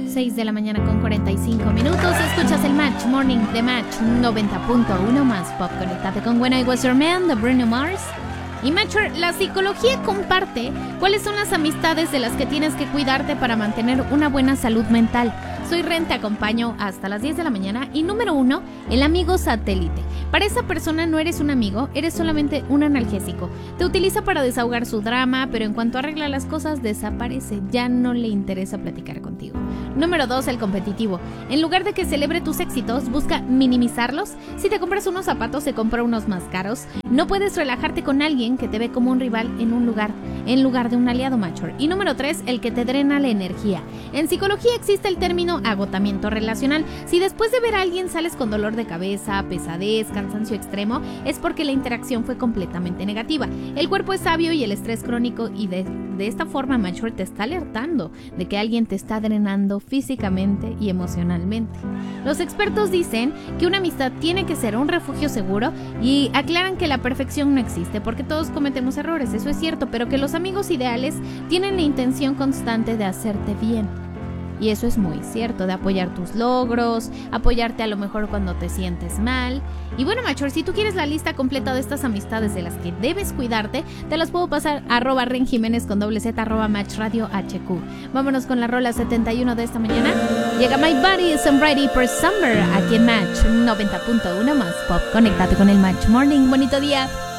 6 de la mañana con 45 minutos. Escuchas el Match Morning de Match 90.1 más pop. Conectate con When I Was Your Man de Bruno Mars. Y Matcher, la psicología comparte cuáles son las amistades de las que tienes que cuidarte para mantener una buena salud mental. Soy Ren, te acompaño hasta las 10 de la mañana. Y número 1, el amigo satélite. Para esa persona no eres un amigo, eres solamente un analgésico. Te utiliza para desahogar su drama, pero en cuanto arregla las cosas desaparece, ya no le interesa platicar contigo. Número 2, el competitivo. En lugar de que celebre tus éxitos, busca minimizarlos. Si te compras unos zapatos, se compra unos más caros. No puedes relajarte con alguien que te ve como un rival en lugar de un aliado, macho. Y número 3, el que te drena la energía. En psicología existe el término agotamiento relacional. Si después de ver a alguien sales con dolor de cabeza, pesadez, cansancio extremo, es porque la interacción fue completamente negativa. El cuerpo es sabio y el estrés crónico, y de esta forma, macho, te está alertando de que alguien te está drenando físicamente y emocionalmente. Los expertos dicen que una amistad tiene que ser un refugio seguro y aclaran que la perfección no existe porque todos cometemos errores, eso es cierto, pero que los amigos ideales tienen la intención constante de hacerte bien. Y eso es muy cierto, de apoyar tus logros, apoyarte a lo mejor cuando te sientes mal. Y bueno, Machor, si tú quieres la lista completa de estas amistades de las que debes cuidarte, te las puedo pasar a @renjiménez con @, @matchradiohq. Vámonos con la rola 71 de esta mañana. Llega My Body is I'm Ready for Summer aquí en Match 90.1 más pop. Conéctate con el Match Morning. Bonito día.